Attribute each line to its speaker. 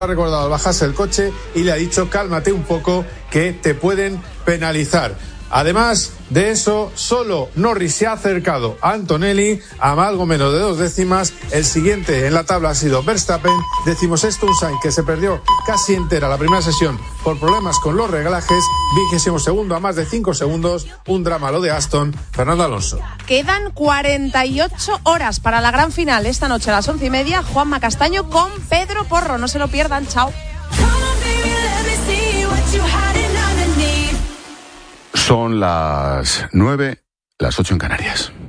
Speaker 1: Ha recordado al bajarse el coche y le ha dicho cálmate un poco que te pueden penalizar. Además de eso, solo Norris se ha acercado a Antonelli a algo menos de 2 décimas. El siguiente en la tabla ha sido Verstappen, 16º un Sainz que se perdió casi entera la primera sesión por problemas con los reglajes, 22º a más de 5 segundos, un drama lo de Aston, Fernando Alonso.
Speaker 2: Quedan 48 horas para la gran final esta noche a las 11:30, Juanma Castaño con Pedro Porro, no se lo pierdan, chao.
Speaker 3: Son las 9, las 8 en Canarias.